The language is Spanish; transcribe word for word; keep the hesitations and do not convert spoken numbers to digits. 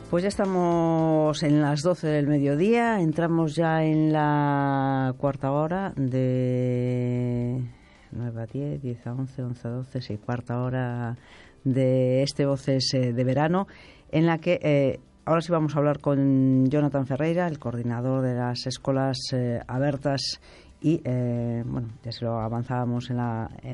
Pues ya estamos en las doce del mediodía, entramos ya en la cuarta hora de nueve a diez, diez a once, once a doce, sí, cuarta hora de este Voces de Verano, en la que eh, ahora sí vamos a hablar con Jonathan Ferreira, el coordinador de las escuelas eh, abiertas y, eh, bueno, ya se lo avanzábamos en la... En